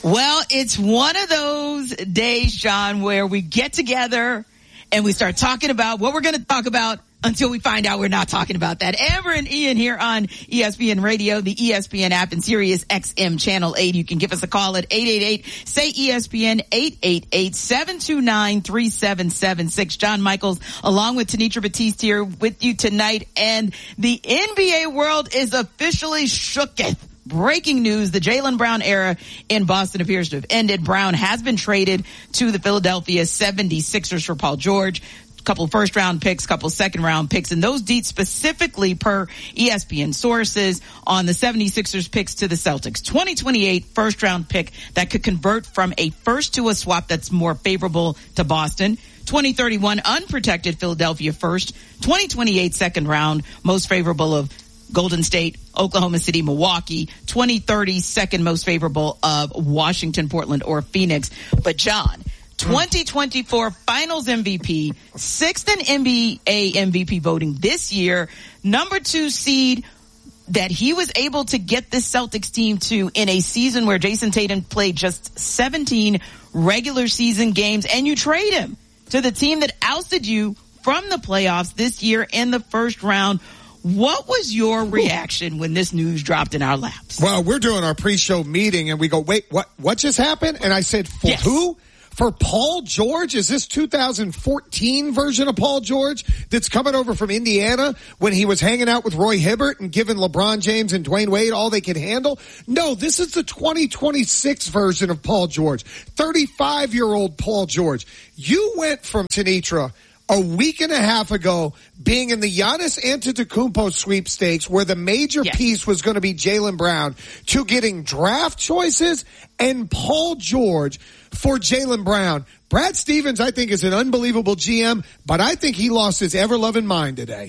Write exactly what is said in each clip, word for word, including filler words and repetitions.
Well, it's one of those days, John, where we get together and we start talking about what we're going to talk about until we find out we're not talking about that. Amber and Ian here on E S P N Radio, the E S P N app, and Sirius X M Channel eight. You can give us a call at eight eight eight, S A Y, E S P N, eight eight eight, seven two nine, three seven seven six. John Michaels, along with Tanitra Batiste here with you tonight. And the N B A world is officially shooketh. Breaking news, the Jaylen Brown era in Boston appears to have ended. Brown has been traded to the Philadelphia seventy-sixers for Paul George. Couple first round picks, couple second round picks, and those deets specifically per E S P N sources on the seventy-sixers picks to the Celtics. twenty twenty-eight first round pick that could convert from a first to a swap that's more favorable to Boston. twenty thirty-one unprotected Philadelphia first. twenty twenty-eight second round, most favorable of Golden State, Oklahoma City, Milwaukee. twenty thirty second most favorable of Washington, Portland, or Phoenix. But John, twenty twenty-four Finals M V P, sixth in N B A M V P voting this year, number two seed that he was able to get this Celtics team to in a season where Jason Tatum played just seventeen regular season games, and you trade him to the team that ousted you from the playoffs this year in the first round. What was your reaction when this news dropped in our laps? Well, we're doing our pre-show meeting and we go, wait, what, what just happened? And I said, for yes. who? For Paul George? Is this two thousand fourteen version of Paul George that's coming over from Indiana when he was hanging out with Roy Hibbert and giving LeBron James and Dwayne Wade all they could handle? No, this is the twenty twenty-six version of Paul George. thirty-five-year-old Paul George. You went from Tanitra a week and a half ago being in the Giannis Antetokounmpo sweepstakes where the major yes. piece was going to be Jaylen Brown to getting draft choices and Paul George for Jaylen Brown. Brad Stevens, I think, is an unbelievable G M, but I think he lost his ever-loving mind today.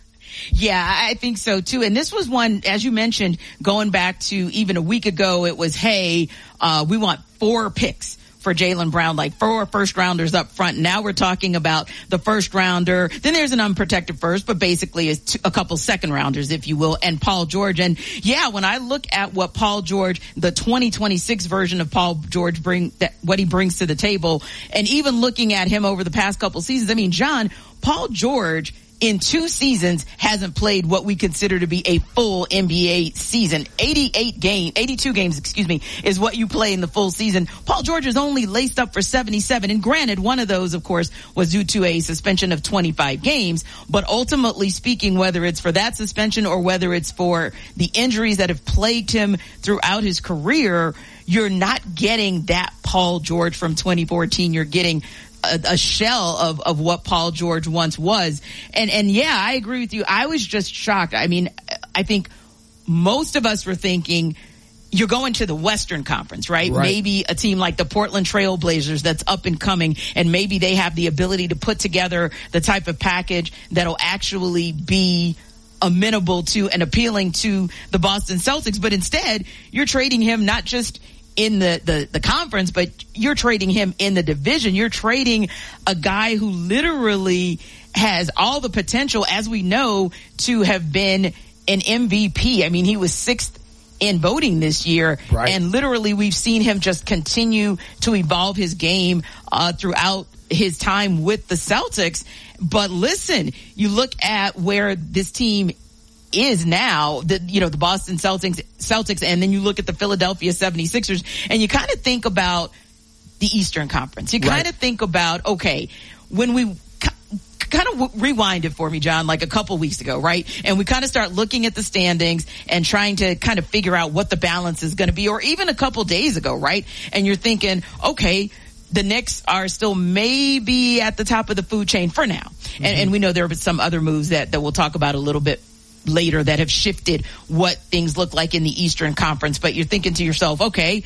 Yeah, I think so too. And this was one, as you mentioned, going back to even a week ago, it was, hey, uh, we want four picks for Jaylen Brown, like four first rounders up front. Now we're talking about the first rounder. Then there's an unprotected first, but basically it's a couple second rounders, if you will, and Paul George. And yeah, when I look at what Paul George, the twenty twenty-six version of Paul George bring, that what he brings to the table, and even looking at him over the past couple seasons, I mean, John, Paul George in two seasons hasn't played what we consider to be a full N B A season. eighty-eight game, eighty-two games, excuse me, is what you play in the full season. Paul George is only laced up for seventy-seven. And granted, one of those, of course, was due to a suspension of twenty-five games. But ultimately speaking, whether it's for that suspension or whether it's for the injuries that have plagued him throughout his career, you're not getting that Paul George from twenty fourteen. You're getting A, a shell of, of what Paul George once was. And, and yeah, I agree with you. I was just shocked. I mean, I think most of us were thinking you're going to the Western Conference, right? right? Maybe a team like the Portland Trail Blazers that's up and coming, and maybe they have the ability to put together the type of package that'll actually be amenable to and appealing to the Boston Celtics. But instead, you're trading him not just in the, the, the conference, but you're trading him in the division. You're trading a guy who literally has all the potential, as we know, to have been an M V P. I mean, he was sixth in voting this year, right. and literally we've seen him just continue to evolve his game uh, throughout his time with the Celtics. But listen, you look at where this team is now, the, you know, the Boston Celtics, Celtics, and then you look at the Philadelphia seventy-sixers, and you kind of think about the Eastern Conference. You kind of right. think about, okay, when we kind of w- rewind it for me, John, like a couple weeks ago, right? And we kind of start looking at the standings and trying to kind of figure out what the balance is going to be, or even a couple days ago, right? And you're thinking, okay, the Knicks are still maybe at the top of the food chain for now. Mm-hmm. And, and we know there have been some other moves that, that we'll talk about a little bit later that have shifted what things look like in the Eastern Conference. But you're thinking to yourself, okay,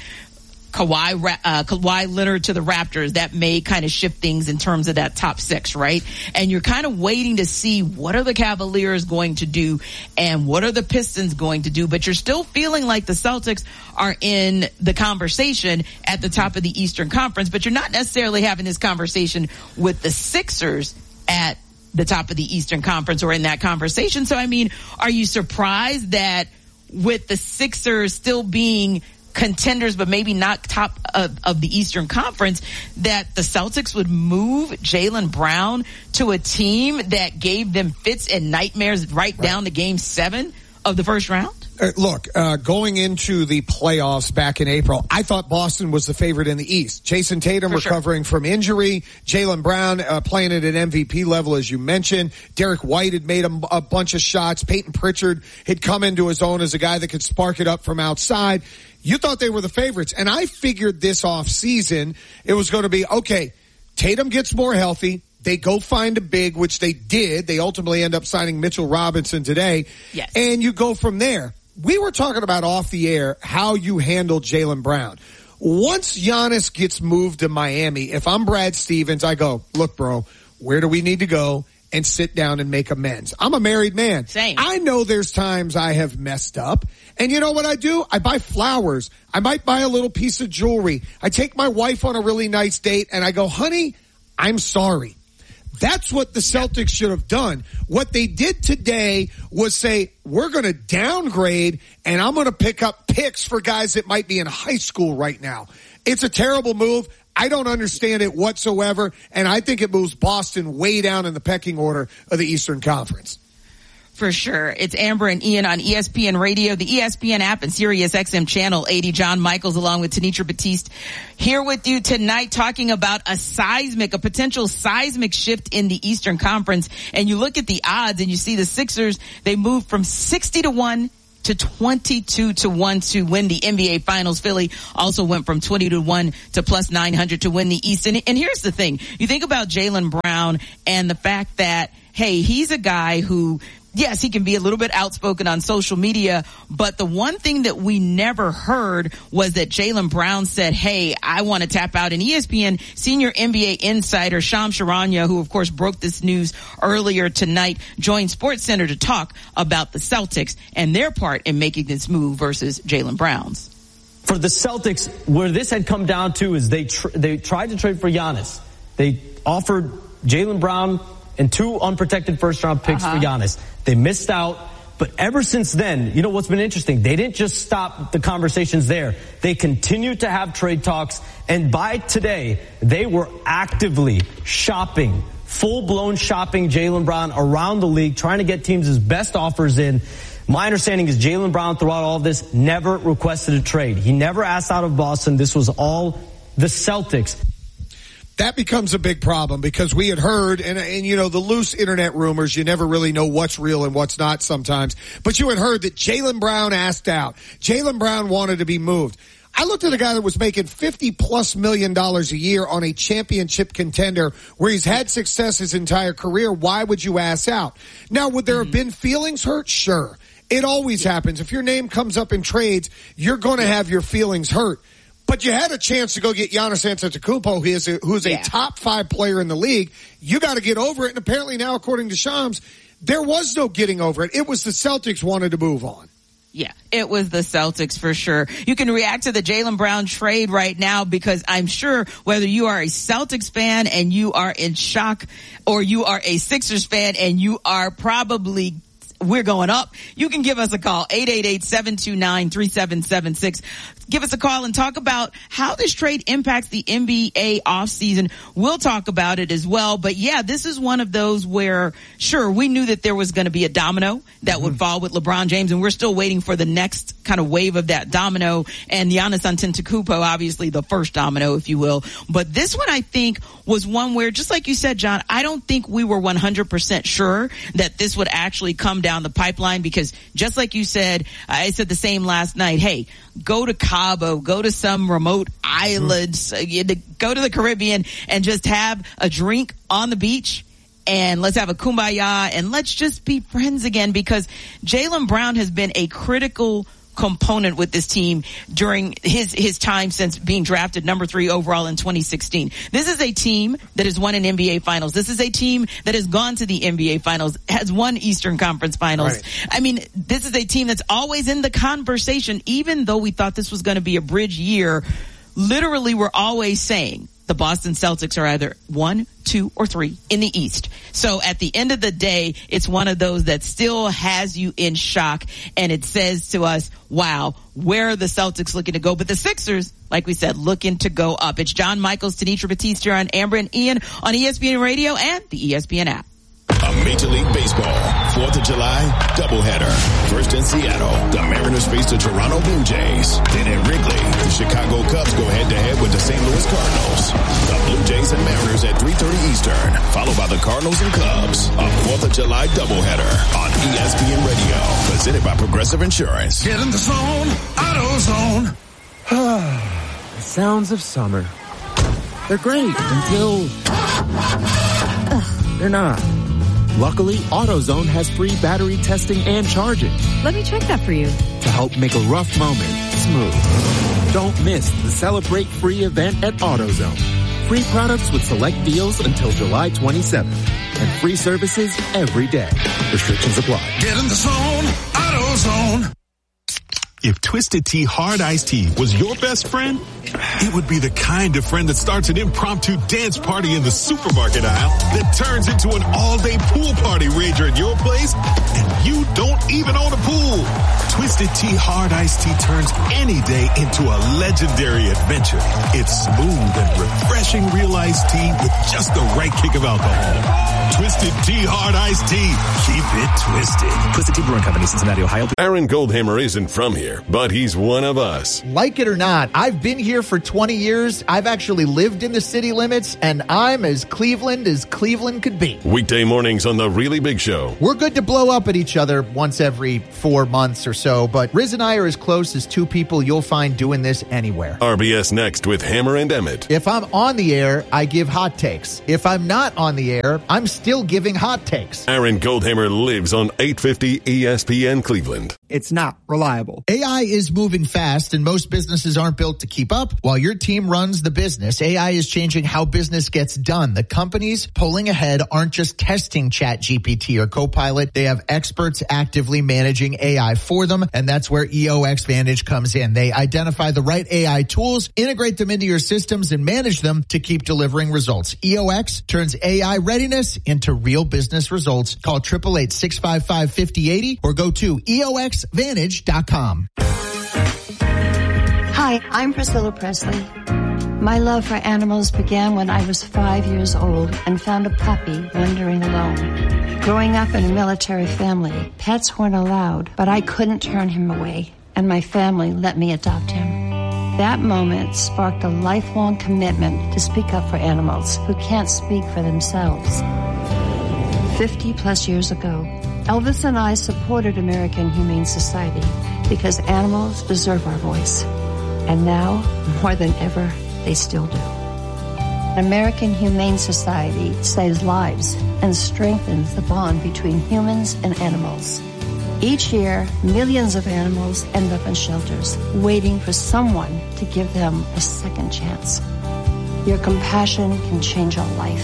Kawhi, uh, Kawhi Leonard to the Raptors, that may kind of shift things in terms of that top six, right? And you're kind of waiting to see what are the Cavaliers going to do and what are the Pistons going to do. But you're still feeling like the Celtics are in the conversation at the top of the Eastern Conference, but you're not necessarily having this conversation with the Sixers at the top of the Eastern Conference or in that conversation. So, I mean, are you surprised that with the Sixers still being contenders, but maybe not top of, of the Eastern Conference, that the Celtics would move Jaylen Brown to a team that gave them fits and nightmares right, right. down to game seven of the first round? Uh, look, uh, going into the playoffs back in April, I thought Boston was the favorite in the East. Jason Tatum For recovering sure. from injury, Jaylen Brown uh, playing at an M V P level, as you mentioned. Derek White had made a, a bunch of shots. Peyton Pritchard had come into his own as a guy that could spark it up from outside. You thought they were the favorites, and I figured this off season it was going to be, okay, Tatum gets more healthy. They go find a big, which they did. They ultimately end up signing Mitchell Robinson today. Yes. And you go from there. We were talking about off the air how you handle Jaylen Brown. Once Giannis gets moved to Miami, if I'm Brad Stevens, I go, look, bro, where do we need to go and sit down and make amends? I'm a married man. Same. I know there's times I have messed up. And you know what I do? I buy flowers. I might buy a little piece of jewelry. I take my wife on a really nice date and I go, honey, I'm sorry. That's what the Celtics should have done. What they did today was say, we're going to downgrade and I'm going to pick up picks for guys that might be in high school right now. It's a terrible move. I don't understand it whatsoever. And I think it moves Boston way down in the pecking order of the Eastern Conference. For sure. It's Amber and Ian on E S P N Radio, the E S P N app, and Sirius X M Channel eighty. John Michaels along with Tanisha Batiste here with you tonight talking about a seismic, a potential seismic shift in the Eastern Conference. And you look at the odds and you see the Sixers, they moved from sixty to one to twenty-two to one to win the N B A Finals. Philly also went from twenty to one to plus nine hundred to win the East. And, and here's the thing. You think about Jaylen Brown and the fact that, hey, he's a guy who, yes, he can be a little bit outspoken on social media, but the one thing that we never heard was that Jaylen Brown said, hey, I want to tap out. And E S P N senior N B A insider Shams Charania, who of course broke this news earlier tonight, joined SportsCenter to talk about the Celtics and their part in making this move versus Jaylen Brown's. For the Celtics, where this had come down to is they tr- they tried to trade for Giannis. They offered Jaylen Brown and two unprotected first-round picks uh-huh. for Giannis. They missed out. But ever since then, you know what's been interesting? They didn't just stop the conversations there. They continued to have trade talks. And by today, they were actively shopping, full-blown shopping Jaylen Brown around the league, trying to get teams' best offers in. My understanding is Jaylen Brown, throughout all of this, never requested a trade. He never asked out of Boston. This was all the Celtics. That becomes a big problem because we had heard, and, and you know, the loose internet rumors, you never really know what's real and what's not sometimes, but you had heard that Jaylen Brown asked out. Jaylen Brown wanted to be moved. I looked at a guy that was making fifty plus million dollars a year on a championship contender where he's had success his entire career. Why would you ask out? Now, would there have been feelings hurt? Sure. It always happens. If your name comes up in trades, you're going to have your feelings hurt. But you had a chance to go get Giannis Antetokounmpo, who is a, who's a yeah. top five player in the league. You got to get over it. And apparently now, according to Shams, there was no getting over it. It was the Celtics wanted to move on. Yeah, it was the Celtics for sure. You can react to the Jaylen Brown trade right now because I'm sure whether you are a Celtics fan and you are in shock or you are a Sixers fan and you are probably we're going up. You can give us a call, eight eight eight, seven two nine, three seven seven six. Give us a call and talk about how this trade impacts the N B A offseason. We'll talk about it as well. But yeah, this is one of those where, sure, we knew that there was going to be a domino that mm-hmm. would fall with LeBron James, and we're still waiting for the next kind of wave of that domino. And Giannis Antetokounmpo, obviously the first domino, if you will. But this one, I think, was one where, just like you said, John, I don't think we were one hundred percent sure that this would actually come down the pipeline because, just like you said, I said the same last night, hey, go to Cabo, go to some remote islands, mm-hmm. go to the Caribbean and just have a drink on the beach and let's have a kumbaya and let's just be friends again because Jaylen Brown has been a critical component with this team during his his time since being drafted number three overall in twenty sixteen. This is a team that has won an N B A Finals. This is a team that has gone to the N B A Finals, has won Eastern Conference Finals. Right. I mean, this is a team that's always in the conversation, even though we thought this was going to be a bridge year. Literally, we're always saying the Boston Celtics are either one, two, or three in the East. So at the end of the day, it's one of those that still has you in shock, and it says to us, wow, where are the Celtics looking to go? But the Sixers, like we said, looking to go up. It's John Michaels, Tenitra Batiste here on Amber and Ian on E S P N Radio and the E S P N app. A Major League Baseball fourth of July doubleheader. First in Seattle, the Mariners face the Toronto Blue Jays. Then in Wrigley, the Chicago Cubs go head-to-head with the Saint Louis Cardinals. The Blue Jays and Mariners at three thirty Eastern, followed by the Cardinals and Cubs. A fourth of July doubleheader on E S P N Radio, presented by Progressive Insurance. Get in the zone, AutoZone. The sounds of summer. They're great until they're not. Luckily, AutoZone has free battery testing and charging. Let me check that for you. To help make a rough moment smooth. Don't miss the Celebrate Free event at AutoZone. Free products with select deals until July twenty-seventh. And free services every day. Restrictions apply. Get in the zone, AutoZone. If Twisted Tea Hard Iced Tea was your best friend, it would be the kind of friend that starts an impromptu dance party in the supermarket aisle that turns into an all-day pool party rager at your place, and you don't even own a pool. Twisted Tea Hard Iced Tea turns any day into a legendary adventure. It's smooth and refreshing real iced tea with just the right kick of alcohol. Twisted Tea Hard Iced Tea. Keep it twisted. Twisted Tea Brewing Company, Cincinnati, Ohio. Aaron Goldhammer isn't from here, but he's one of us. Like it or not, I've been here for twenty years. I've actually lived in the city limits, and I'm as Cleveland as Cleveland could be. Weekday mornings on The Really Big Show. We're good to blow up at each other once every four months or so, but Riz and I are as close as two people you'll find doing this anywhere. R B S Next with Hammer and Emmett. If I'm on the air, I give hot takes. If I'm not on the air, I'm still giving hot takes. Aaron Goldhammer lives on eight fifty E S P N Cleveland. It's not reliable. A I is moving fast, and most businesses aren't built to keep up. While your team runs the business, A I is changing how business gets done. The companies pulling ahead aren't just testing ChatGPT or Copilot. They have experts actively managing A I for them, and that's where E O X Vantage comes in. They identify the right A I tools, integrate them into your systems, and manage them to keep delivering results. E O X turns A I readiness into real business results. Call eight eight eight, six five five, five oh eight oh or go to E O X vantage dot com. Hi, I'm Priscilla Presley. My love for animals began when I was five years old and found a puppy wandering alone. Growing up in a military family, pets weren't allowed, but I couldn't turn him away, and my family let me adopt him. That moment sparked a lifelong commitment to speak up for animals who can't speak for themselves. Fifty plus years ago, Elvis and I supported American Humane Society because animals deserve our voice. And now, more than ever, they still do. American Humane Society saves lives and strengthens the bond between humans and animals. Each year, millions of animals end up in shelters, waiting for someone to give them a second chance. Your compassion can change a life.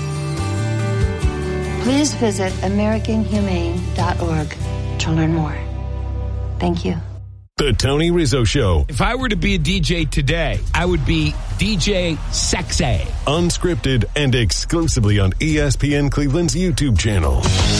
Please visit American Humane dot org to learn more. Thank you. The Tony Rizzo Show. If I were to be a D J today, I would be D J Sexy. Unscripted and exclusively on E S P N Cleveland's YouTube channel.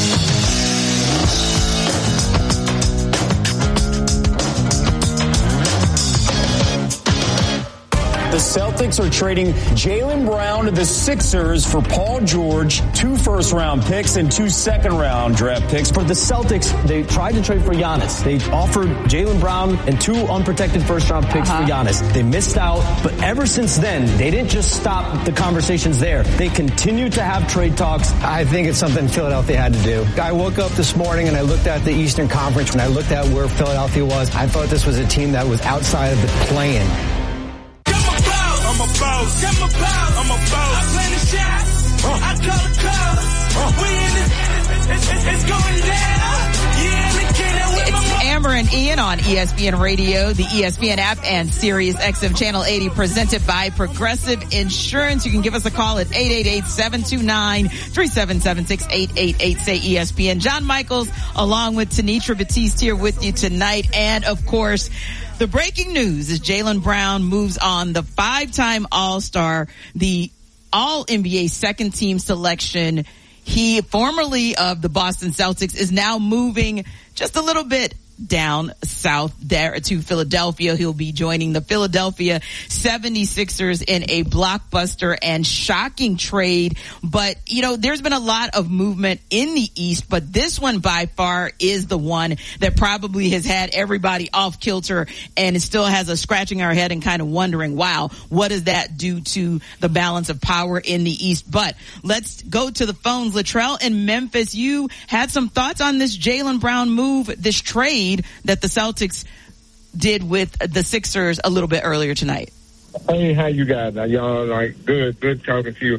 The Celtics are trading Jaylen Brown to the Sixers for Paul George, two first-round picks and two second-round draft picks. For the Celtics, they tried to trade for Giannis. They offered Jaylen Brown and two unprotected first-round picks uh-huh. for Giannis. They missed out, but ever since then, they didn't just stop the conversations there. They continued to have trade talks. I think it's something Philadelphia had to do. I woke up this morning and I looked at the Eastern Conference. When I looked at where Philadelphia was, I thought this was a team that was outside of the play-in. I'm a boss. I'm a boss. I'm a boss. I plan the shots. Uh, I call the call. Uh, we in this. It's, it's, it's going down. Yeah, the kid with it's my Amber and Ian on E S P N Radio, the E S P N app, and Sirius X M Channel eighty, presented by Progressive Insurance. You can give us a call at eight eight eight, seven two nine, three seven seven six, eight eight eight, say E S P N. John Michaels, along with Tenitra Batiste, here with you tonight. And, of course, The breaking news is Jaylen Brown moves on. The five-time All-Star, the All-N B A second-team selection. He, formerly of the Boston Celtics, is now moving just a little bit down south there to Philadelphia. He'll be joining the Philadelphia seventy-sixers in a blockbuster and shocking trade. But, you know, there's been a lot of movement in the East, but this one by far is the one that probably has had everybody off kilter, and it still has us scratching our head and kind of wondering, wow, what does that do to the balance of power in the East? But let's go to the phones. Latrell in Memphis, you had some thoughts on this Jaylen Brown move, this trade that the Celtics did with the Sixers a little bit earlier tonight. Hey, how you guys? Y'all like good, good talking to you.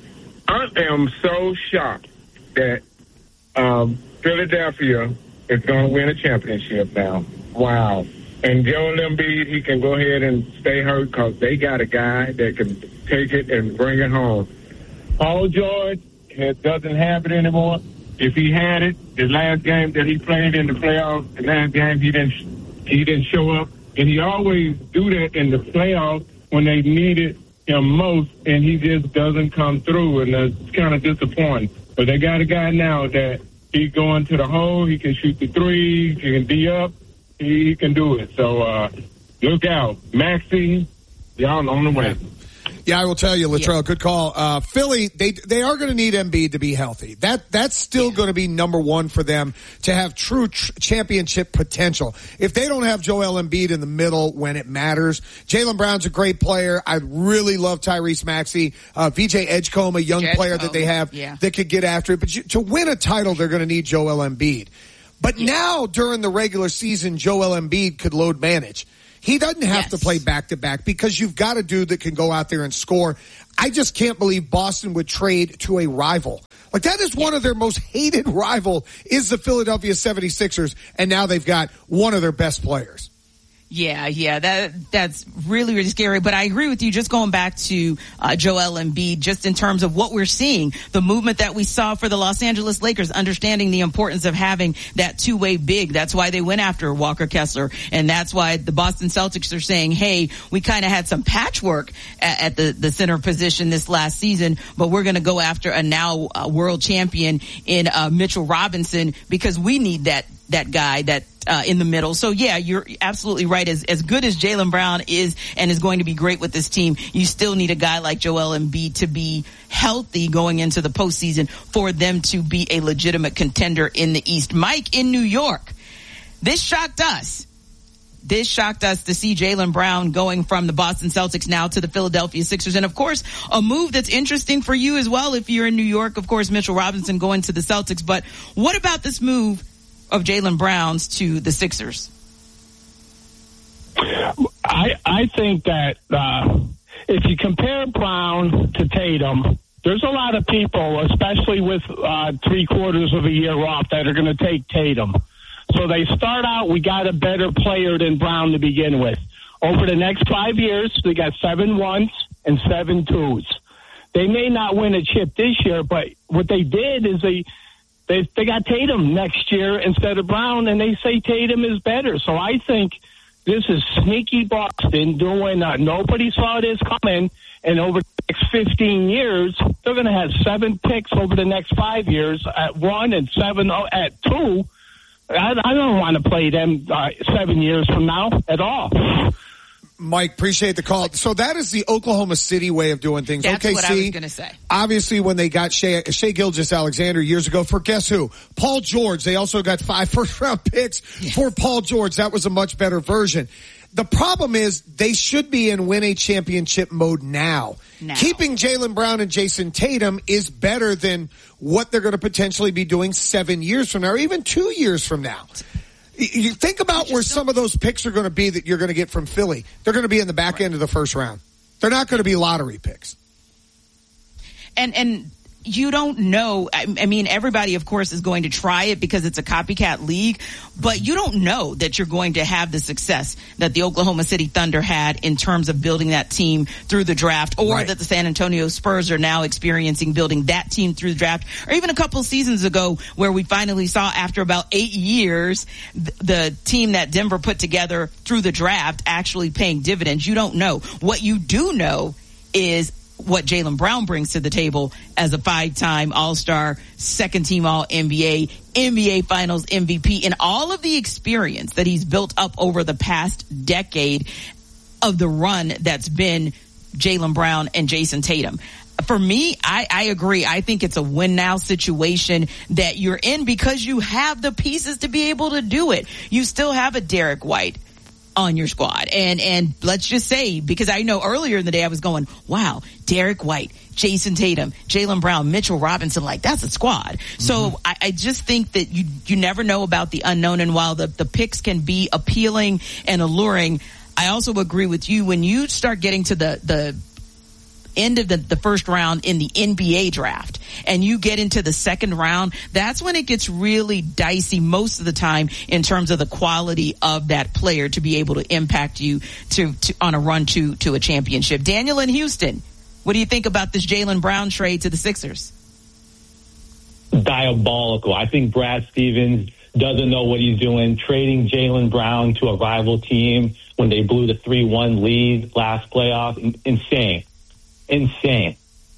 I am so shocked that um, Philadelphia is going to win a championship now. Wow. And Joel Embiid, he can go ahead and stay hurt because they got a guy that can take it and bring it home. Paul George doesn't have it anymore. If he had it, the last game that he played in the playoffs, the last game he didn't he didn't show up, and he always do that in the playoffs when they needed him most, and he just doesn't come through, and it's kind of disappointing. But they got a guy now that he going to the hole, he can shoot the three, he can D up, he, he can do it. So uh, look out, Maxey, y'all on the way. Yeah, I will tell you, Latrell, yeah. Good call. Uh, Philly, they they are going to need Embiid to be healthy. That That's still yeah. going to be number one for them to have true tr- championship potential. If they don't have Joel Embiid in the middle when it matters, Jaylen Brown's a great player. I really love Tyrese Maxey. Uh, V J Edgecombe, a young Edgecombe. player that they have yeah. that could get after it. But you, to win a title, they're going to need Joel Embiid. But yeah. now, during the regular season, Joel Embiid could load manage. He doesn't have yes. to play back-to-back because you've got a dude that can go out there and score. I just can't believe Boston would trade to a rival. Like, that is one of their most hated rival is the Philadelphia seventy-sixers, and now they've got one of their best players. Yeah, yeah, that that's really, really scary. But I agree with you, just going back to uh, Joel Embiid, just in terms of what we're seeing, the movement that we saw for the Los Angeles Lakers, understanding the importance of having that two-way big. That's why they went after Walker Kessler, and that's why the Boston Celtics are saying, hey, we kind of had some patchwork at, at the, the center position this last season, but we're going to go after a now uh, world champion in uh, Mitchell Robinson because we need that that guy that uh in the middle. So yeah, you're absolutely right. As as good as Jaylen Brown is and is going to be great with this team, you still need a guy like Joel Embiid to be healthy going into the postseason for them to be a legitimate contender in the East. Mike in New York, this shocked us. This shocked us to see Jaylen Brown going from the Boston Celtics now to the Philadelphia Sixers. And, of course, a move that's interesting for you as well if you're in New York. Of course, Mitchell Robinson going to the Celtics. But what about this move of Jaylen Brown's to the Sixers? I I think that uh, if you compare Brown to Tatum, there's a lot of people, especially with uh, three quarters of a year off, that are going to take Tatum. So they start out, we got a better player than Brown to begin with. Over the next five years, they got seven ones and seven twos. They may not win a chip this year, but what they did is they They they got Tatum next year instead of Brown, and they say Tatum is better. So I think this is sneaky Boston doing uh, nobody saw this coming, and over the next fifteen years, they're going to have seven picks over the next five years at one and seven at two. I, I don't want to play them uh, seven years from now at all. Mike, appreciate the call. So that is the Oklahoma City way of doing things. That's O K C, what I was going to say. Obviously, when they got Shea, Shea Gilgeous-Alexander years ago for guess who? Paul George. They also got five first-round picks yes. for Paul George. That was a much better version. The problem is they should be in win a championship mode now. now. Keeping Jaylen Brown and Jason Tatum is better than what they're going to potentially be doing seven years from now or even two years from now. You think about where some of those picks are going to be that you're going to get from Philly. They're going to be in the back right. end of the first round. They're not going to be lottery picks. And, and, you don't know. I, I mean, everybody, of course, is going to try it because it's a copycat league, but you don't know that you're going to have the success that the Oklahoma City Thunder had in terms of building that team through the draft, or right. that the San Antonio Spurs are now experiencing building that team through the draft, or even a couple seasons ago where we finally saw, after about eight years, th- the team that Denver put together through the draft actually paying dividends. You don't know. What you do know is what Jaylen Brown brings to the table as a five-time All-Star, second-team All-N B A, N B A Finals M V P, and all of the experience that he's built up over the past decade of the run that's been Jaylen Brown and Jason Tatum. For me, I, I agree. I think it's a win-now situation that you're in because you have the pieces to be able to do it. You still have a Derek White on your squad. And, and let's just say, because I know earlier in the day I was going, wow, Derek White, Jason Tatum, Jaylen Brown, Mitchell Robinson, like that's a squad. Mm-hmm. So I, I just think that you, you never know about the unknown. And while the, the picks can be appealing and alluring, I also agree with you when you start getting to the, the, end of the, the first round in the N B A draft and you get into the second round, that's when it gets really dicey most of the time in terms of the quality of that player to be able to impact you to, to on a run to, to a championship. Daniel in Houston, what do you think about this Jaylen Brown trade to the Sixers? Diabolical. I think Brad Stevens doesn't know what he's doing, trading Jaylen Brown to a rival team when they blew the three one lead last playoff. Insane. Insane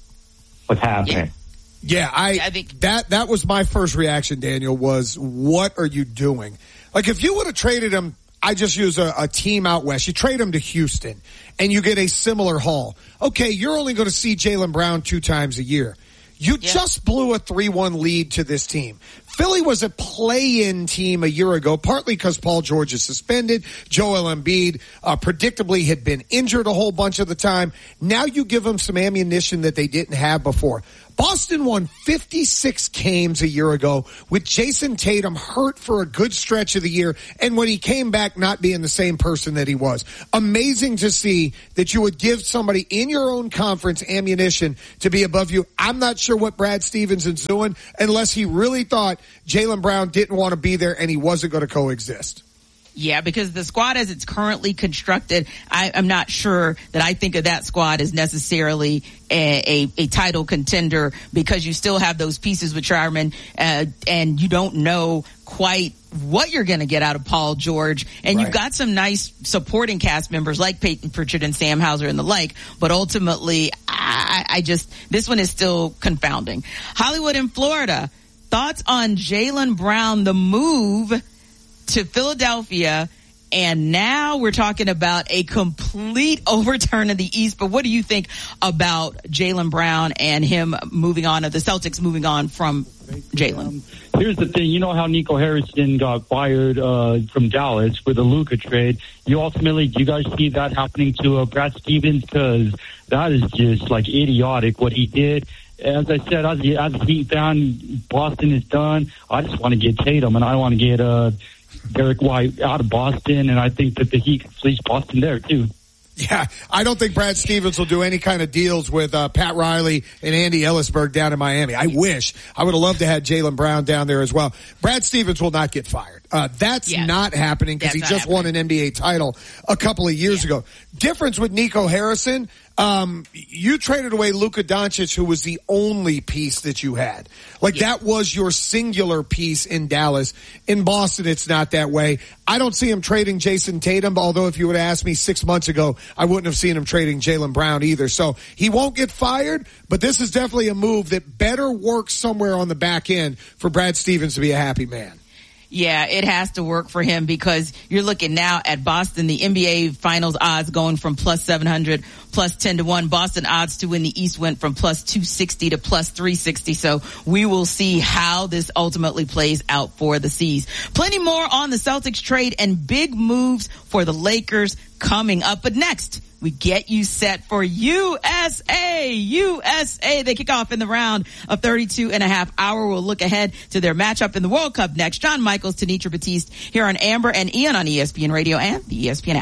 what's happening. Yeah, I, I think that that was my first reaction, Daniel, was what are you doing? Like if you would have traded him, I just use a, a team out west. You trade him to Houston and you get a similar haul. Okay, you're only going to see Jaylen Brown two times a year. You yeah. just blew a three one lead to this team. Philly was a play-in team a year ago, partly because Paul George is suspended. Joel Embiid uh, predictably had been injured a whole bunch of the time. Now you give them some ammunition that they didn't have before. Boston won fifty-six games a year ago with Jason Tatum hurt for a good stretch of the year, and when he came back not being the same person that he was. Amazing to see that you would give somebody in your own conference ammunition to be above you. I'm not sure what Brad Stevens is doing unless he really thought Jaylen Brown didn't want to be there and he wasn't going to coexist. Yeah, because the squad as it's currently constructed, I, I'm not sure that I think of that squad as necessarily a, a, a title contender because you still have those pieces with Sharman, uh, and you don't know quite what you're going to get out of Paul George. And right. you've got some nice supporting cast members like Peyton Pritchard and Sam Hauser and the like, but ultimately, I, I just, this one is still confounding. Hollywood in Florida, thoughts on Jaylen Brown, the move to Philadelphia, and now we're talking about a complete overturn of the East. But what do you think about Jaylen Brown and him moving on, or the Celtics moving on from Jaylen? Um, here's the thing. You know how Nico Harrison got fired uh, from Dallas for the Luka trade? You ultimately, do you guys see that happening to uh, Brad Stevens? Because that is just like idiotic what he did. As I said, as a, as a Heat fan, Boston is done. I just want to get Tatum, and I want to get uh, Derek White out of Boston, and I think that the Heat can fleece Boston there, too. Yeah, I don't think Brad Stevens will do any kind of deals with uh, Pat Riley and Andy Ellisberg down in Miami. I wish. I would have loved to have Jaylen Brown down there as well. Brad Stevens will not get fired. Uh, that's yeah. not happening because he just happening. won an N B A title a couple of years yeah. ago. Difference with Nico Harrison, um, you traded away Luka Doncic, who was the only piece that you had. Like yeah. that was your singular piece in Dallas. In Boston, it's not that way. I don't see him trading Jason Tatum, although if you would have asked me six months ago, I wouldn't have seen him trading Jaylen Brown either. So he won't get fired, but this is definitely a move that better works somewhere on the back end for Brad Stevens to be a happy man. Yeah, it has to work for him because you're looking now at Boston, the N B A Finals odds going from plus seven hundred, plus ten to one. Boston odds to win the East went from plus two sixty to plus three sixty. So we will see how this ultimately plays out for the C's. Plenty more on the Celtics trade and big moves for the Lakers coming up. But next, we get you set for U S A. U S A, they kick off in the round of thirty-two and a half hour. We'll look ahead to their matchup in the World Cup next. John Michaels, Tanitra Batiste here on Amber and Ian on E S P N Radio and the E S P N app.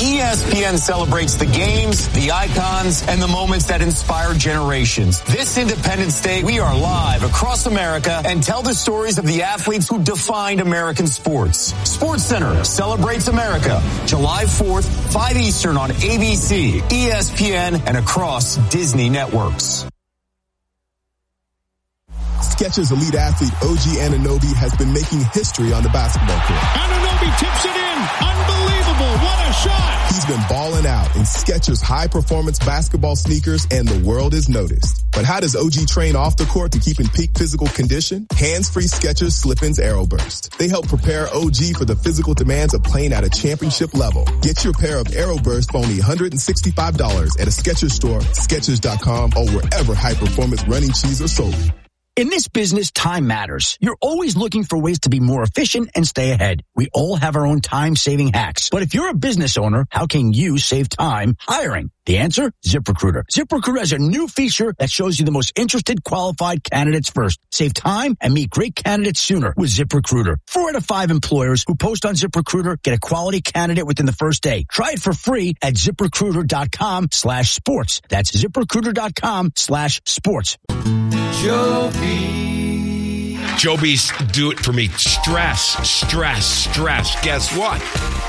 E S P N celebrates the games, the icons, and the moments that inspire generations. This Independence Day, we are live across America and tell the stories of the athletes who defined American sports. Sports Center celebrates America, July fourth, five Eastern on A B C, E S P N, and across Disney networks. Skechers elite athlete O G Anunoby has been making history on the basketball court. Anunoby tips it in. Unbelievable. What a shot. He's been balling out in Skechers high-performance basketball sneakers, and the world has noticed. But how does O G train off the court to keep in peak physical condition? Hands-free Skechers Slip-ins Aeroburst. They help prepare O G for the physical demands of playing at a championship level. Get your pair of Aeroburst for only one hundred sixty-five dollars at a Skechers store, Skechers dot com, or wherever high-performance running shoes are sold. In this business, time matters. You're always looking for ways to be more efficient and stay ahead. We all have our own time-saving hacks. But if you're a business owner, how can you save time hiring? The answer? ZipRecruiter. ZipRecruiter has a new feature that shows you the most interested qualified candidates first. Save time and meet great candidates sooner with ZipRecruiter. Four out of five employers who post on ZipRecruiter get a quality candidate within the first day. Try it for free at ZipRecruiter.com slash sports. That's ZipRecruiter.com slash sports. Joby. Joby's do it for me. Stress, stress, stress. Guess what?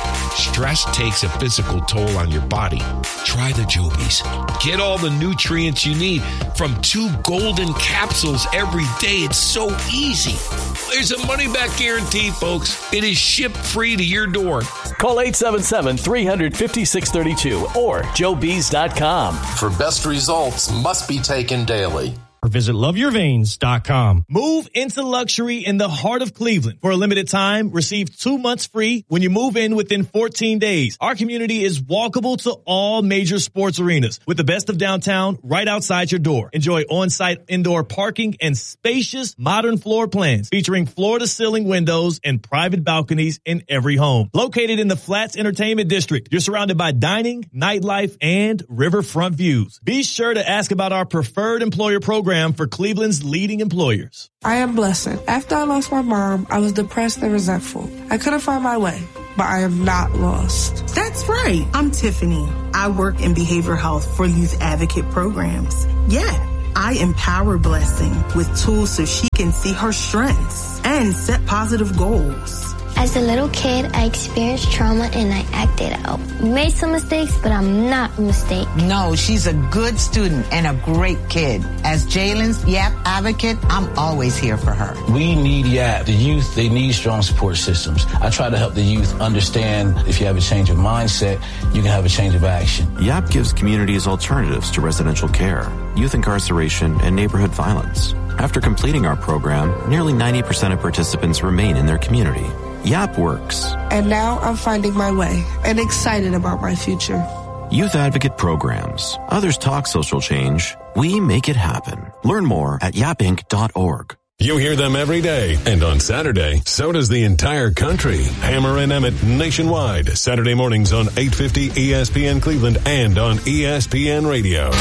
Stress takes a physical toll on your body. Try the Jobies. Get all the nutrients you need from two golden capsules every day. It's so easy. There's a money-back guarantee, folks. It is shipped free to your door. Call eight seven seven, three hundred, five six three two or joe bees dot com. For best results, must be taken daily. Or visit love your veins dot com. Move into luxury in the heart of Cleveland. For a limited time, receive two months free when you move in within fourteen days. Our community is walkable to all major sports arenas with the best of downtown right outside your door. Enjoy on-site indoor parking and spacious modern floor plans featuring floor-to-ceiling windows and private balconies in every home. Located in the Flats Entertainment District, you're surrounded by dining, nightlife, and riverfront views. Be sure to ask about our preferred employer program for Cleveland's leading employers. I am Blessed. After I lost my mom, I was depressed and resentful. I couldn't find my way, but I am not lost. That's right. I'm Tiffany. I work in behavioral health for youth advocate programs. Yeah, I empower Blessing with tools so she can see her strengths and set positive goals. As a little kid, I experienced trauma and I acted out. Made some mistakes, but I'm not a mistake. No, she's a good student and a great kid. As Jalen's YAP advocate, I'm always here for her. We need YAP. The youth, they need strong support systems. I try to help the youth understand if you have a change of mindset, you can have a change of action. YAP gives communities alternatives to residential care, youth incarceration, and neighborhood violence. After completing our program, nearly ninety percent of participants remain in their community. YAP works. And now I'm finding my way and excited about my future. Youth Advocate Programs. Others talk social change. We make it happen. Learn more at yap inc dot org. You hear them every day. And on Saturday, so does the entire country. Hammer and Emmett nationwide. Saturday mornings on eight fifty E S P N Cleveland and on E S P N Radio.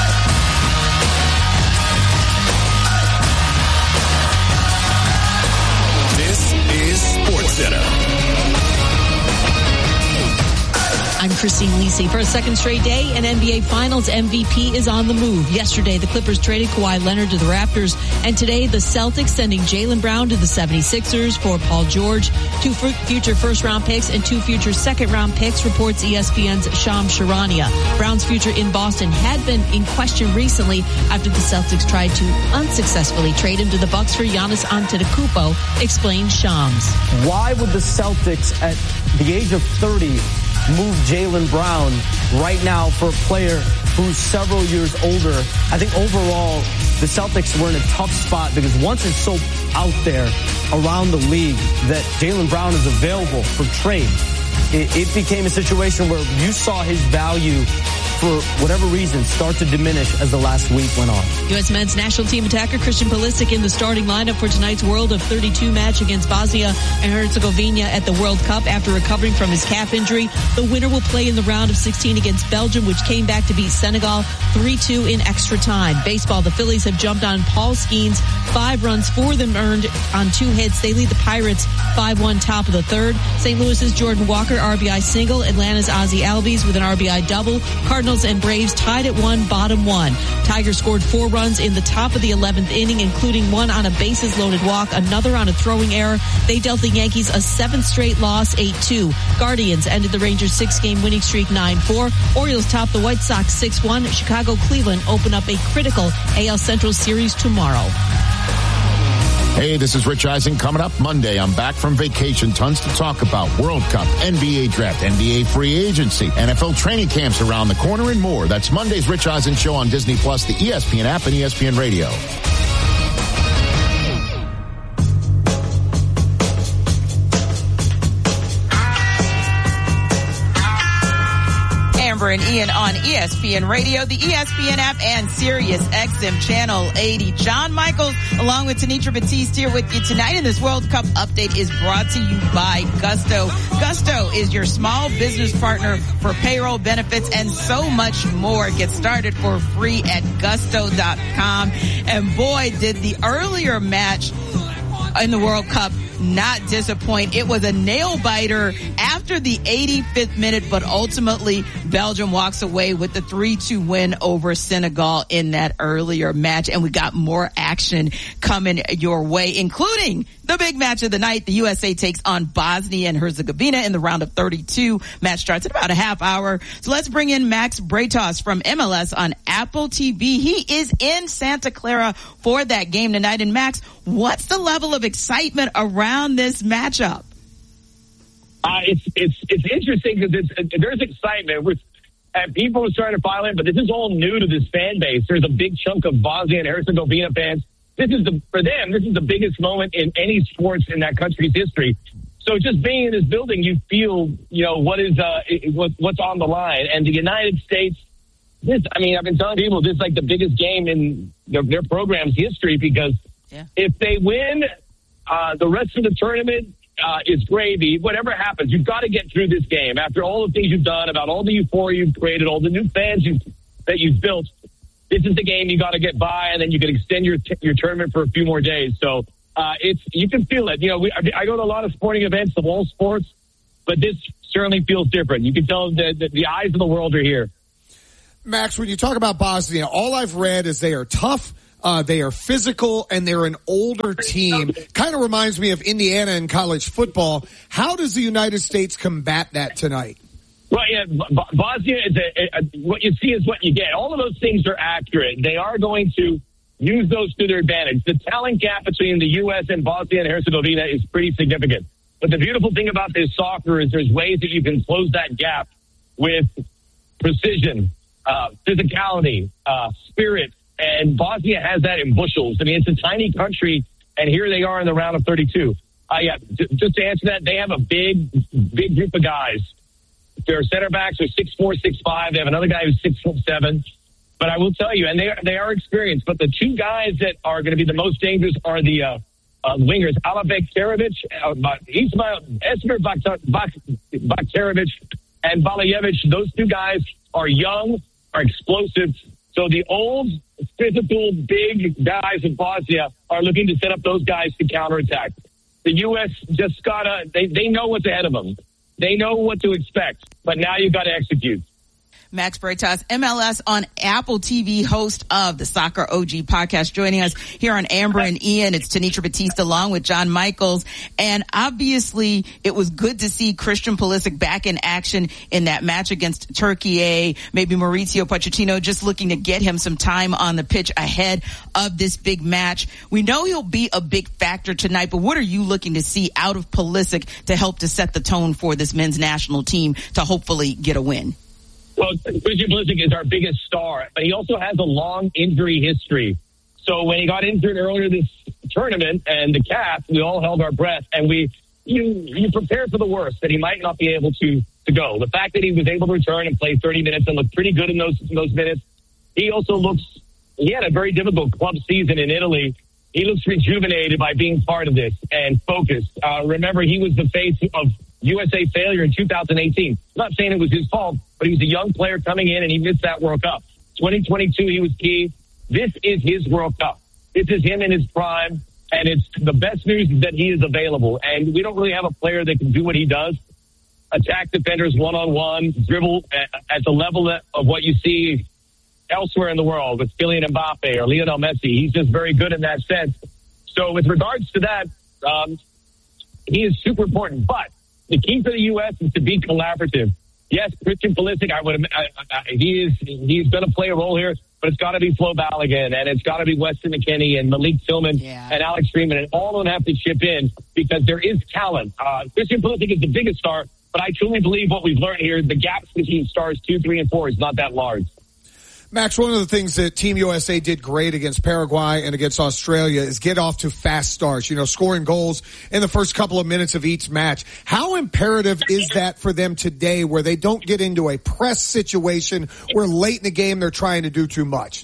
I'm Christine Lisi. For a second straight day, an N B A Finals M V P is on the move. Yesterday, the Clippers traded Kawhi Leonard to the Raptors, and today the Celtics sending Jaylen Brown to the seventy-sixers for Paul George, two future first-round picks and two future second-round picks, reports E S P N's Shams Charania. Brown's future in Boston had been in question recently after the Celtics tried to unsuccessfully trade him to the Bucks for Giannis Antetokounmpo, explains Shams. Why would the Celtics, at the age of thirty, move Jaylen Brown right now for a player who's several years older? I think overall, the Celtics were in a tough spot because once it's so out there around the league that Jaylen Brown is available for trade, it, it became a situation where you saw his value for whatever reason, start to diminish as the last week went on. U S men's national team attacker Christian Pulisic in the starting lineup for tonight's World of thirty-two match against Bosnia and Herzegovina at the World Cup after recovering from his calf injury. The winner will play in the round of sixteen against Belgium, which came back to beat Senegal three two in extra time. Baseball, the Phillies have jumped on Paul Skeens. Five runs, four of them earned on two hits. They lead the Pirates five one top of the third. Saint Louis's Jordan Walker R B I single. Atlanta's Ozzie Albies with an R B I double. Cardinals and Braves tied at one, bottom one. Tigers scored four runs in the top of the eleventh inning, including one on a bases-loaded walk, another on a throwing error. They dealt the Yankees a seventh straight loss, eight two. Guardians ended the Rangers' six-game winning streak nine four. Orioles topped the White Sox six one. Chicago-Cleveland open up a critical A L Central series tomorrow. Hey, this is Rich Eisen. Coming up Monday, I'm back from vacation. Tons to talk about. World Cup, N B A draft, N B A free agency, N F L training camps around the corner, and more. That's Monday's Rich Eisen Show on Disney Plus, the E S P N app, and E S P N Radio. Amber and Ian on E S P N Radio, the E S P N app, and Sirius X M Channel eighty. John Michaels, along with Tanitra Batiste, here with you tonight. And this World Cup update is brought to you by Gusto. Gusto is your small business partner for payroll, benefits, and so much more. Get started for free at gusto dot com. And boy, did the earlier match in the World Cup not disappoint. It was a nail biter after the eighty-fifth minute, but ultimately Belgium walks away with the three two win over Senegal in that earlier match. And we got more action coming your way, including the big match of the night. The U S A takes on Bosnia and Herzegovina in the round of thirty-two. Match starts in about a half hour. So let's bring in Max Bretos from M L S on Apple T V. He is in Santa Clara for that game tonight. And Max, what's the level of excitement around this matchup? Uh, it's it's it's interesting because it's there's excitement. We're, and people are starting to file in, but this is all new to this fan base. There's a big chunk of Bosnia and Herzegovina fans. This is the for them. This is the biggest moment in any sports in that country's history. So just being in this building, you feel you know what is uh what, what's on the line. And the United States, this I mean, I've been telling people this is like the biggest game in their, their program's history because yeah. if they win, uh, the rest of the tournament. Uh, is gravy. Whatever happens, you've got to get through this game. After all the things you've done, about all the euphoria you've created, all the new fans you've, that you've built, this is the game you got to get by, and then you can extend your t- your tournament for a few more days. So uh, it's you can feel it. You know, we, I go to a lot of sporting events, of all sports, but this certainly feels different. You can tell that the, the eyes of the world are here. Max, when you talk about Bosnia, all I've read is they are tough. Uh, they are physical, and they're an older team. Kind of reminds me of Indiana in college football. How does the United States combat that tonight? Well, yeah, B- Bosnia is a, a, what you see is what you get. All of those things are accurate. They are going to use those to their advantage. The talent gap between the U S and Bosnia and Herzegovina is pretty significant. But the beautiful thing about this soccer is there's ways that you can close that gap with precision, uh, physicality, uh, spirit. And Bosnia has that in bushels. I mean, it's a tiny country, and here they are in the round of thirty-two. Uh, yeah, j- just to answer that, they have a big, big group of guys. Their center backs are six four, six five. They have another guy who's six foot seven. But I will tell you, and they are, they are experienced, but the two guys that are going to be the most dangerous are the uh, uh, wingers, Alabek Terevic, uh, Ismail Esmer Bakterevic, and Balajevic. Those two guys are young, are explosive. So the old, physical, big guys in Bosnia are looking to set up those guys to counterattack. The U S just gotta, they, they know what's ahead of them. They know what to expect, but now you've got to execute. Max Bretos, M L S on Apple T V, host of the Soccer O G podcast, joining us here on Amber and Ian. It's Tanitra Batiste along with John Michaels. And obviously it was good to see Christian Pulisic back in action in that match against Turkey. Maybe Mauricio Pochettino just looking to get him some time on the pitch ahead of this big match. We know he'll be a big factor tonight, but what are you looking to see out of Pulisic to help to set the tone for this men's national team to hopefully get a win? Well, Christian Pulisic is our biggest star, but he also has a long injury history. So when he got injured earlier this tournament and the calf, we all held our breath, and we you you prepare for the worst, that he might not be able to to go. The fact that he was able to return and play thirty minutes and look pretty good in those in those minutes. He also looks, he had a very difficult club season in Italy. He looks rejuvenated by being part of this and focused. Uh, remember, he was the face of U S A failure in two thousand eighteen. I'm not saying it was his fault, but he was a young player coming in and he missed that World Cup. twenty twenty-two, he was key. This is his World Cup. This is him in his prime, and it's the best news is that he is available. And we don't really have a player that can do what he does. Attack defenders one-on-one, dribble at, at the level that, of what you see elsewhere in the world with Kylian Mbappe or Lionel Messi. He's just very good in that sense. So with regards to that, um, he is super important. But the key for the U S is to be collaborative. Yes, Christian Pulisic, I would, I, I, he is, he's going to play a role here, but it's got to be Flo Balogun and it's got to be Weston McKennie and Malik Tillman yeah. and Alex Freeman, and all of them have to chip in because there is talent. Uh, Christian Pulisic is the biggest star, but I truly believe what we've learned here, the gaps between stars two, three, and four is not that large. Max, one of the things that Team U S A did great against Paraguay and against Australia is get off to fast starts, you know, scoring goals in the first couple of minutes of each match. How imperative is that for them today where they don't get into a press situation where late in the game they're trying to do too much?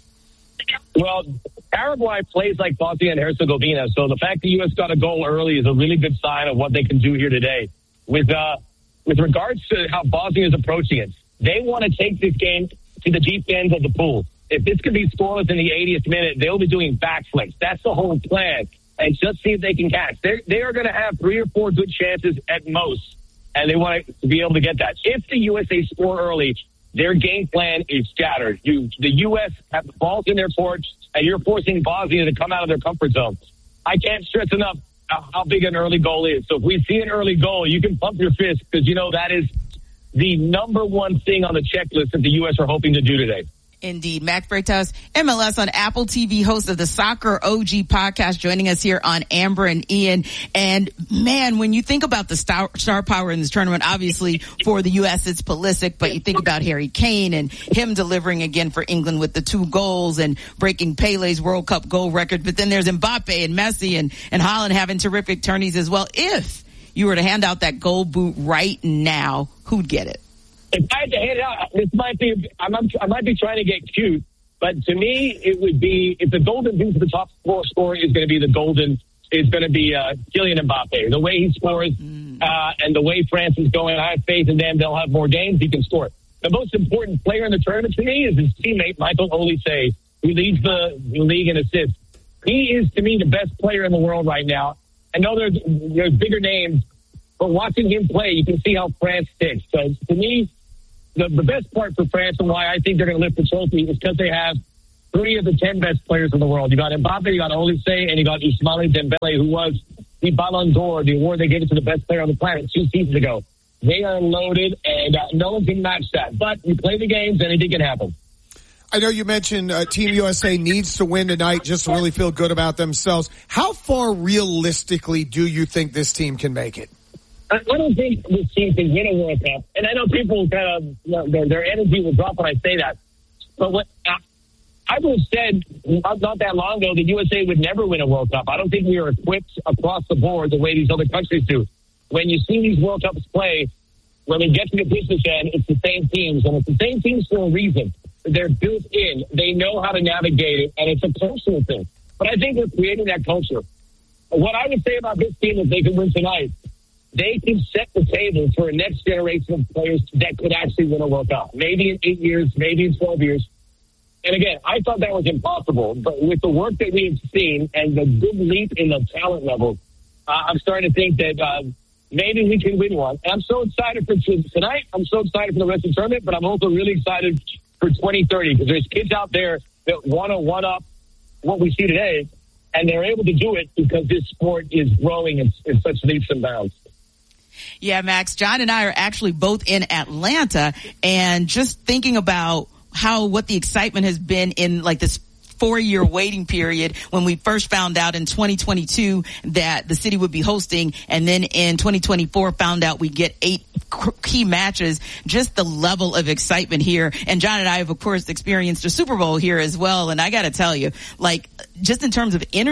Well, Paraguay plays like Bosnia and Herzegovina, so the fact that U S got a goal early is a really good sign of what they can do here today. With, uh, with regards to how Bosnia is approaching it, they want to take this game to the deep end of the pool. If this could be scoreless in the eightieth minute, they'll be doing backflips. That's the whole plan. And just see if they can catch. They're, they are going to have three or four good chances at most, and they want to be able to get that. If the U S A score early, their game plan is scattered. You, the U S have the balls in their court, and you're forcing Bosnia to come out of their comfort zone. I can't stress enough how, how big an early goal is. So if we see an early goal, you can pump your fist because, you know, that is the number one thing on the checklist that the U S are hoping to do today. Indeed. Max Bretos, M L S on Apple T V, host of the Soccer O G podcast, joining us here on Amber and Ian. And man, when you think about the star, star power in this tournament, obviously for the U S it's Pulisic, but you think about Harry Kane and him delivering again for England with the two goals and breaking Pele's World Cup goal record. But then there's Mbappe and Messi and, and Haaland having terrific tourneys as well. If you were to hand out that gold boot right now, who'd get it? If I had to hand it out, this might be, I might, I might be trying to get cute, but to me, it would be, if the golden boot for the top score scorer is going to be the golden, is going to be uh, Kylian Mbappe. The way he scores mm. uh, and the way France is going, I have faith in them. They'll have more games. He can score. The most important player in the tournament to me is his teammate, Michael Olise, who leads the, the league in assists. He is, to me, the best player in the world right now. I know there's, there's bigger names, but watching him play, you can see how France ticks. So to me, the, the best part for France and why I think they're going to lift the trophy is because they have three of the ten best players in the world. You got Mbappe, you got Olise, and you got Ousmane Dembele, who was the Ballon d'Or, the award they gave it to the best player on the planet two seasons ago. They are loaded, and uh, no one can match that. But you play the games, anything can happen. I know you mentioned uh, Team U S A needs to win tonight just to really feel good about themselves. How far realistically do you think this team can make it? I don't think this team can win a World Cup. And I know people kind of, you know, their, their energy will drop when I say that. But what I, I would have said not, not that long ago that U S A would never win a World Cup. I don't think we are equipped across the board the way these other countries do. When you see these World Cups play, when we get to the business end, it's the same teams. And it's the same teams for a reason. They're built in. They know how to navigate it, and it's a cultural thing. But I think we're creating that culture. What I would say about this team is they can win tonight. They can set the table for a next generation of players that could actually win a World Cup. Maybe in eight years, maybe in twelve years. And again, I thought that was impossible. But with the work that we have seen and the good leap in the talent level, uh, I'm starting to think that uh, maybe we can win one. And I'm so excited for tonight. I'm so excited for the rest of the tournament, but I'm also really excited for twenty thirty because there's kids out there that want to one-up what we see today, and they're able to do it because this sport is growing in, in such leaps and bounds. Yeah, Max, John and I are actually both in Atlanta, and just thinking about how, what the excitement has been in like this four-year waiting period when we first found out in twenty twenty-two that the city would be hosting, and then in twenty twenty-four found out we get eight key matches, just the level of excitement here. And John and I have, of course, experienced a Super Bowl here as well, and I gotta tell you, like, just in terms of energy,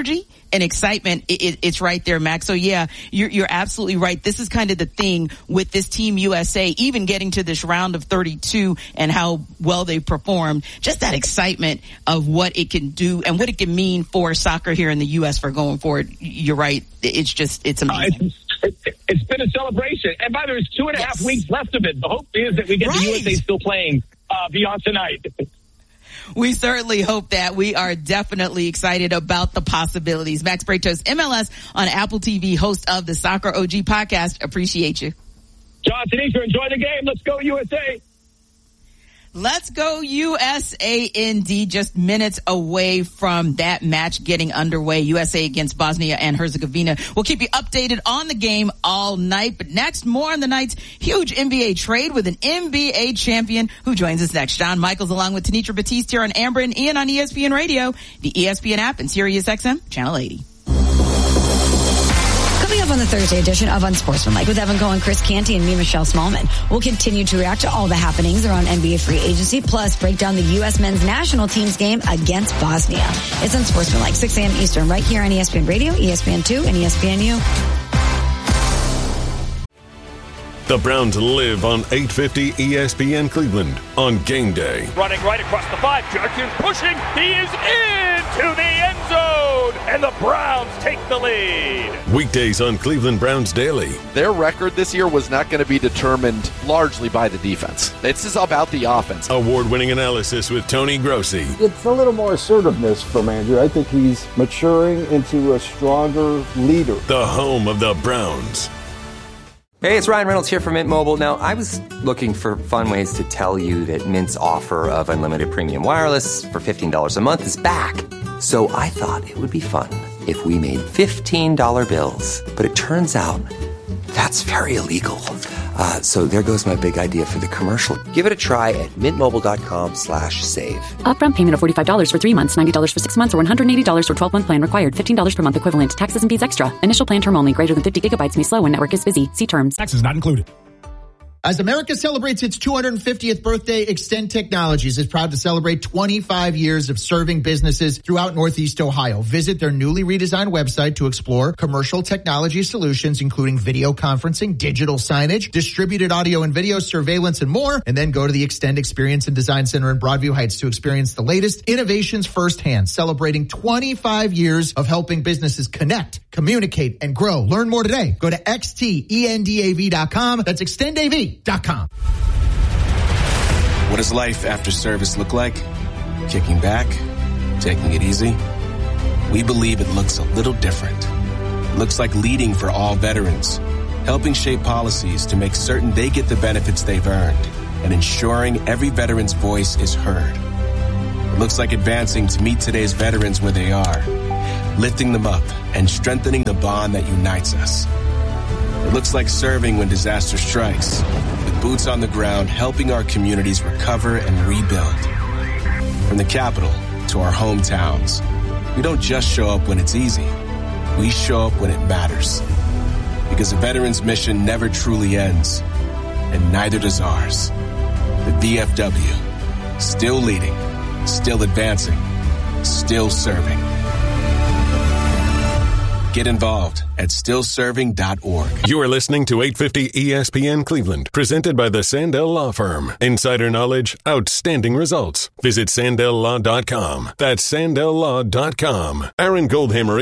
and excitement, it, it, it's right there, Max. So yeah, you're, you're absolutely right. This is kind of the thing with this Team U S A, even getting to this round of thirty-two and how well they performed. Just that excitement of what it can do and what it can mean for soccer here in the U S for going forward. You're right. It's just, it's amazing. Uh, it's, it's been a celebration. And by the way, there's two and a yes. half weeks left of it. The hope is that we get right. the U S A still playing uh, beyond tonight. We certainly hope that. We are definitely excited about the possibilities. Max Bretos, M L S on Apple T V, host of the Soccer O G podcast. Appreciate you. John Tanisha, enjoy the game. Let's go U S A. Let's go U S A indeed. Just minutes away from that match getting underway. U S A against Bosnia and Herzegovina. We'll keep you updated on the game all night. But next, more on the night's huge N B A trade with an N B A champion who joins us next. John Michaels along with Tanitra Batiste here on Amber and Ian on E S P N Radio, the E S P N app, and Sirius X M Channel eighty. Coming up on the Thursday edition of Unsportsmanlike with Evan Cohen, Chris Canty, and me, Michelle Smallman. We'll continue to react to all the happenings around N B A free agency, plus break down the U S men's national team's game against Bosnia. It's Unsportsmanlike, six a.m. Eastern, right here on E S P N Radio, E S P N two, and E S P N U. The Browns live on eight fifty E S P N Cleveland on game day. Running right across the five. Judkins pushing. He is into the end zone. And the Browns take the lead. Weekdays on Cleveland Browns Daily. Their record this year was not going to be determined largely by the defense. This is about the offense. Award-winning analysis with Tony Grossi. It's a little more assertiveness from Andrew. I think he's maturing into a stronger leader. The home of the Browns. Hey, it's Ryan Reynolds here from Mint Mobile. Now, I was looking for fun ways to tell you that Mint's offer of unlimited premium wireless for fifteen dollars a month is back. So I thought it would be fun if we made fifteen dollar bills. But it turns out that's very illegal. Uh, so there goes my big idea for the commercial. Give it a try at mintmobile.com slash save. Upfront payment of forty-five dollars for three months, ninety dollars for six months, or one hundred eighty dollars for twelve-month plan required. fifteen dollars per month equivalent. Taxes and fees extra. Initial plan term only. Greater than fifty gigabytes may slow when network is busy. See terms. Taxes not included. As America celebrates its two hundred fiftieth birthday, Extend Technologies is proud to celebrate twenty-five years of serving businesses throughout Northeast Ohio. Visit their newly redesigned website to explore commercial technology solutions, including video conferencing, digital signage, distributed audio and video, surveillance, and more. And then go to the Extend Experience and Design Center in Broadview Heights to experience the latest innovations firsthand, celebrating twenty-five years of helping businesses connect, communicate, and grow. Learn more today. Go to X T E N D A V dot com. That's extend A V dot com. What does life after service look like? Kicking back? Taking it easy? We believe it looks a little different. It looks like leading for all veterans, helping shape policies to make certain they get the benefits they've earned, and ensuring every veteran's voice is heard. It looks like advancing to meet today's veterans where they are, lifting them up and strengthening the bond that unites us. It looks like serving when disaster strikes, with boots on the ground helping our communities recover and rebuild. From the capital to our hometowns, we don't just show up when it's easy. We show up when it matters. Because a veteran's mission never truly ends, and neither does ours. The V F W, still leading, still advancing, still serving. Get involved at still serving dot org. You are listening to eight fifty E S P N Cleveland, presented by the Sandell Law Firm. Insider knowledge, outstanding results. Visit sandell law dot com. That's sandell law dot com. Aaron Goldhammer